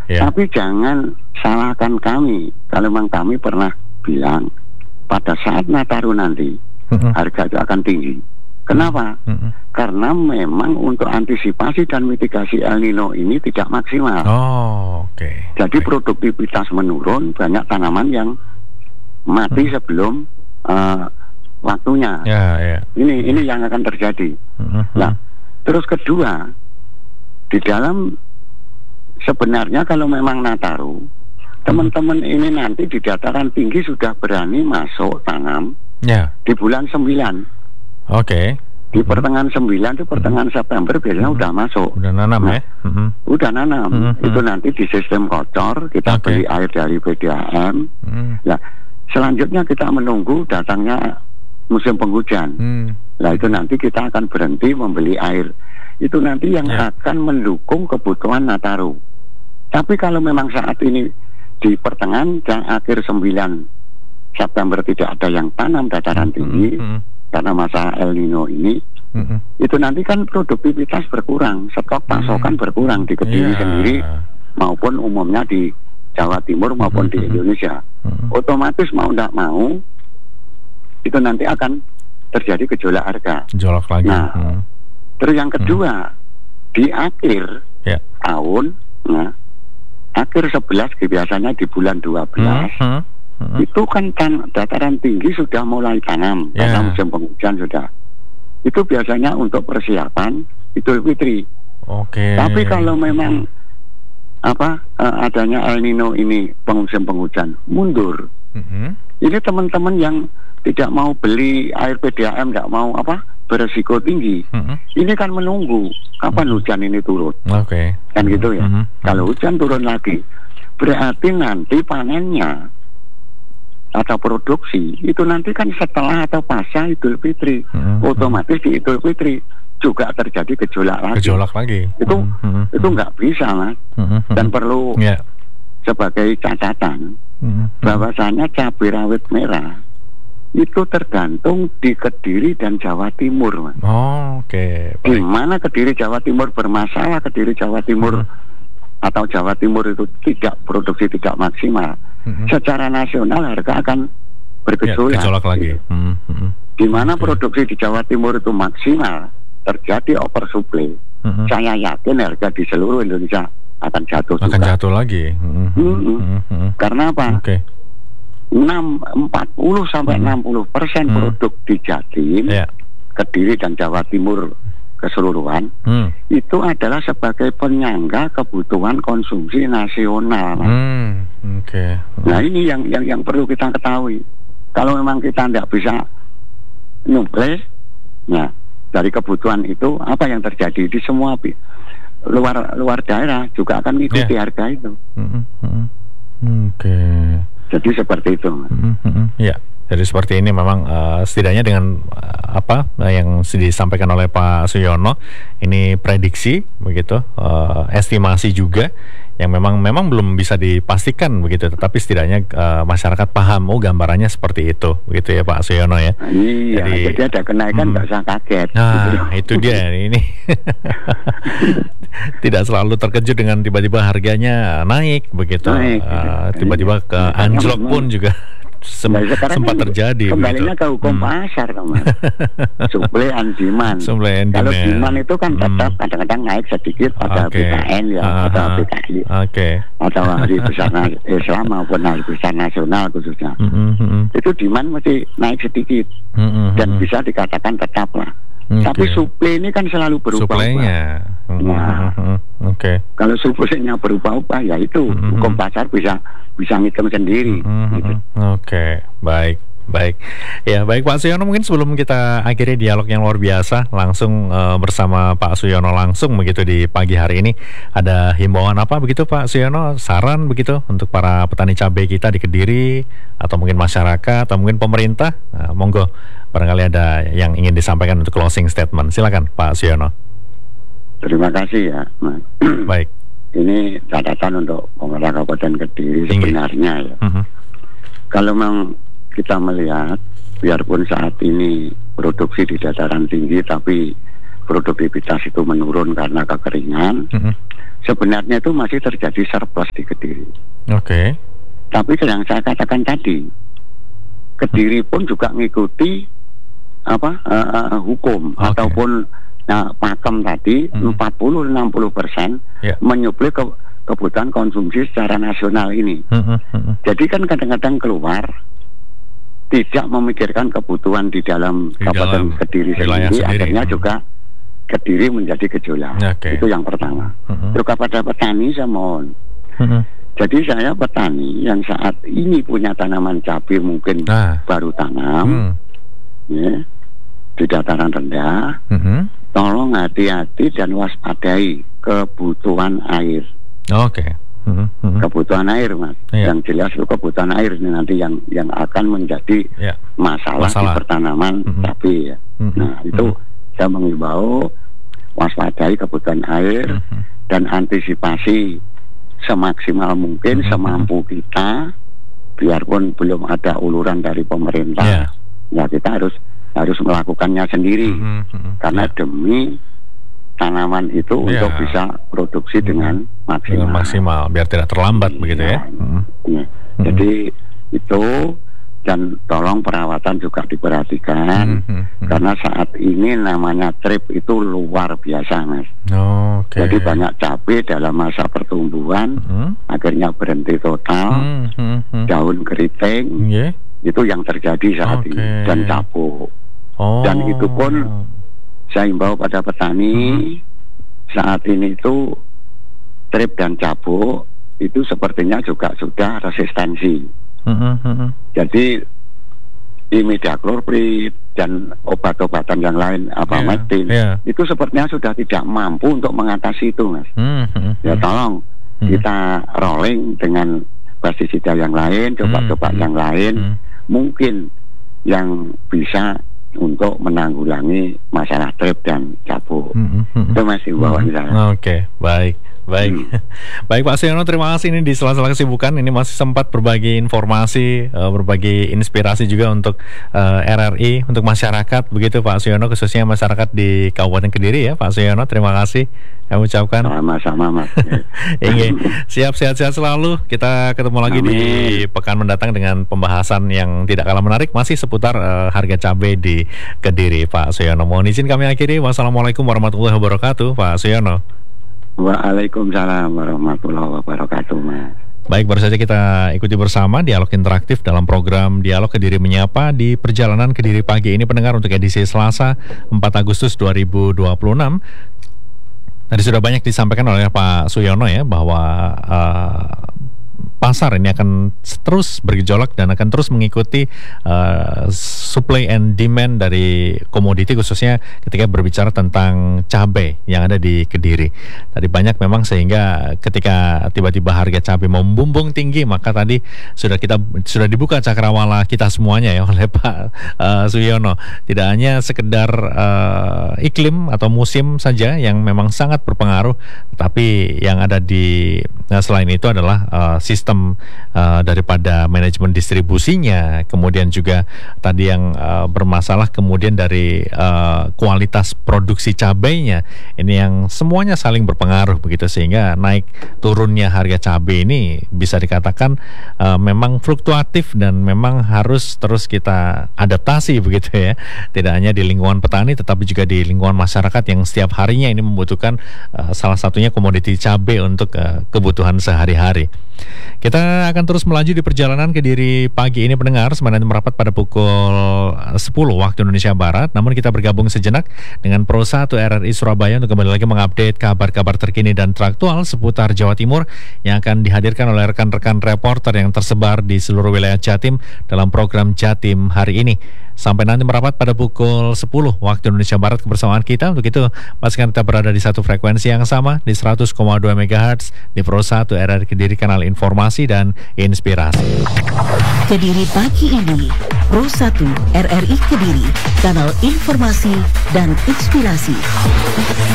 Tapi jangan salahkan kami. Kalau memang kami pernah bilang pada saat Nataru nanti harga itu akan tinggi. Kenapa? Karena memang untuk antisipasi dan mitigasi El Nino ini tidak maksimal. Jadi produktivitas menurun, banyak tanaman yang mati sebelum waktunya. Ini yang akan terjadi. Nah, terus kedua, di dalam sebenarnya kalau memang Nataru, teman-teman ini nanti di dataran tinggi sudah berani masuk tanam di bulan 9. Di pertengahan 9 itu pertengahan September biasanya udah masuk. Udah nanam Udah nanam. Itu nanti di sistem kocor, kita beli air dari PDAM. Nah, selanjutnya kita menunggu datangnya musim penghujan. Nah, itu nanti kita akan berhenti membeli air. Itu nanti yang akan mendukung kebutuhan Nataru. Tapi kalau memang saat ini di pertengahan dan akhir 9 September tidak ada yang tanam dataran tinggi karena masalah El Nino ini, itu nanti kan produktivitas berkurang, stok pasokan berkurang di Kediri sendiri maupun umumnya di Jawa Timur maupun di Indonesia. Otomatis mau tidak mau itu nanti akan terjadi gejolak harga. Gejolak lagi. Nah, terus yang kedua di akhir tahun, akhir 11 biasanya di bulan 12 itu kan dataran tinggi sudah mulai tanam karena musim penghujan sudah. Itu biasanya untuk persiapan Idul Fitri. Tapi kalau memang adanya El Nino ini musim penghujan mundur, ini teman-teman yang tidak mau beli air PDAM, tidak mau beresiko tinggi, ini kan menunggu kapan hujan ini turun. Kan gitu ya. Kalau hujan turun lagi, berarti nanti panennya atau produksi itu nanti kan setelah atau pasca Idul Fitri. Otomatis di Idul Fitri juga terjadi gejolak lagi. Itu nggak bisa, Mas. Dan perlu sebagai catatan bahwasanya cabai rawit merah itu tergantung di Kediri dan Jawa Timur, Mas. Di mana Kediri Jawa Timur bermasalah, Kediri Jawa Timur atau Jawa Timur itu tidak produksi tidak maksimal, secara nasional harga akan bergejolak lagi. Di mana produksi di Jawa Timur itu maksimal, terjadi oversupply, saya yakin harga di seluruh Indonesia akan jatuh lagi. Karena apa? 40 sampai 60% produk di Jatim, Kediri dan Jawa Timur keseluruhan itu adalah sebagai penyangga kebutuhan konsumsi nasional. Nah, ini yang perlu kita ketahui. Kalau memang kita tidak bisa nyuplai, dari kebutuhan itu apa yang terjadi di semua luar daerah juga akan mengikuti harga itu. Jadi seperti itu. Jadi seperti ini memang setidaknya dengan yang disampaikan oleh Pak Suyono, ini prediksi begitu, estimasi juga yang memang belum bisa dipastikan begitu, tetapi setidaknya masyarakat paham gambarannya seperti itu begitu ya Pak Suyono ya. Jadi ada kenaikan nggak usah kaget. Itu dia ini. Tidak selalu terkejut dengan tiba-tiba harganya naik begitu, tiba-tiba ke anjlok pun juga sempat terjadi. Kembalinya ke hukum pasar, supply and demand. Kalau demand itu kan tetap kadang-kadang naik sedikit pada BKN atau PKI atau hari besar Islam maupun hari besar nasional khususnya. Itu demand mesti naik sedikit dan bisa dikatakan tetap lah. Tapi supply ini kan selalu berubah-ubah. Kalau supply-nya berubah-ubah, ya itu hukum pasar bisa ngitung sendiri. Baik. Ya, baik Pak Suyono, mungkin sebelum kita akhiri dialog yang luar biasa langsung bersama Pak Suyono langsung begitu di pagi hari ini, ada himbauan apa begitu Pak Suyono, saran begitu untuk para petani cabai kita di Kediri atau mungkin masyarakat atau mungkin pemerintah? Monggo, barangkali ada yang ingin disampaikan untuk closing statement. Silakan Pak Suyono. Terima kasih ya, Mas. Baik. Ini catatan untuk pemerintah Kabupaten Kediri sebenarnya ya. Kalau memang kita melihat, biarpun saat ini produksi di dataran tinggi, tapi produktivitas itu menurun karena kekeringan. sebenarnya itu masih terjadi surplus di Kediri. Oke. Tapi yang saya katakan tadi, Kediri pun juga mengikuti hukum ataupun pakem tadi 40-60% menyuplai kebutuhan konsumsi secara nasional ini. Jadi kan kadang-kadang keluar tidak memikirkan kebutuhan di dalam Kabupaten Kediri sendiri, akhirnya juga Kediri menjadi gejolak. Itu yang pertama. Terus kepada petani saya mohon. Jadi saya petani yang saat ini punya tanaman cabai mungkin baru tanam, ya, di dataran rendah, tolong hati-hati dan waspadai kebutuhan air. Kebutuhan air, Mas. Yang jelas itu kebutuhan air ini nanti yang akan menjadi masalah di pertanaman cabai. Ya. Nah, itu saya mengimbau waspadai kebutuhan air dan antisipasi semaksimal mungkin semampu kita, biarpun belum ada uluran dari pemerintah. Ya kita harus melakukannya sendiri karena demi tanaman itu untuk bisa produksi dengan maksimal biar tidak terlambat begitu ya. Jadi itu, dan tolong perawatan juga diperhatikan karena saat ini namanya trip itu luar biasa, Mas. Jadi banyak cabai dalam masa pertumbuhan akhirnya berhenti total, daun keriting itu yang terjadi saat ini, dan cabuk. Dan itu pun saya himbau pada petani saat ini itu trip dan cabuk itu sepertinya juga sudah resistensi. Jadi imidacloprid dan obat-obatan yang lain Apametin itu sepertinya sudah tidak mampu untuk mengatasi itu, Mas. Ya tolong kita rolling dengan pestisida yang lain, coba-coba yang lain mungkin yang bisa untuk menanggulangi masalah trip dan cabuk. Itu masih bawaan saya. Baik. Baik Pak Suyono, terima kasih ini di sela-sela kesibukan ini masih sempat berbagi informasi, berbagi inspirasi juga untuk RRI, untuk masyarakat begitu Pak Suyono, khususnya masyarakat di Kabupaten Kediri ya Pak Suyono. Terima kasih kami ucapkan. Sama-sama, Mas. Siap, sehat-sehat selalu. Kita ketemu lagi di pekan mendatang dengan pembahasan yang tidak kalah menarik masih seputar harga cabai di Kediri Pak Suyono. Mohon izin kami akhiri. Wassalamualaikum warahmatullahi wabarakatuh Pak Suyono. Waalaikumsalam warahmatullahi wabarakatuh, Mas. Baik, baru saja kita ikuti bersama dialog interaktif dalam program Dialog Kediri Menyapa di Perjalanan Kediri Pagi ini, pendengar, untuk edisi Selasa 4 Agustus 2026. Tadi sudah banyak disampaikan oleh Pak Suyono ya bahwa pasar ini akan terus bergejolak dan akan terus mengikuti supply and demand dari komoditi, khususnya ketika berbicara tentang cabai yang ada di Kediri. Tadi banyak memang sehingga ketika tiba-tiba harga cabai membumbung tinggi, maka tadi sudah dibuka cakrawala kita semuanya ya oleh Pak Suyono. Tidak hanya sekedar iklim atau musim saja yang memang sangat berpengaruh, tetapi yang ada di selain itu adalah sistem daripada manajemen distribusinya, kemudian juga tadi yang bermasalah kemudian dari kualitas produksi cabainya. Ini yang semuanya saling berpengaruh begitu, sehingga naik turunnya harga cabai ini bisa dikatakan memang fluktuatif dan memang harus terus kita adaptasi begitu ya. Tidak hanya di lingkungan petani tetapi juga di lingkungan masyarakat yang setiap harinya ini membutuhkan salah satunya komoditi cabai untuk kebutuhan sehari-hari. Kita akan terus melaju di perjalanan Kediri Pagi ini, pendengar, sebenarnya merapat pada pukul 10 waktu Indonesia Barat. Namun kita bergabung sejenak dengan Pro 1 RRI Surabaya untuk kembali lagi mengupdate kabar-kabar terkini dan teraktual seputar Jawa Timur yang akan dihadirkan oleh rekan-rekan reporter yang tersebar di seluruh wilayah Jatim dalam program Jatim hari ini. Sampai nanti merapat pada pukul 10 waktu Indonesia Barat kebersamaan kita. Untuk itu pastikan kita berada di satu frekuensi yang sama di 100,2 MHz di Pro 1 RRI Kediri, kanal informasi dan inspirasi. Kediri Pagi ini Pro 1 RRI Kediri, kanal informasi dan inspirasi.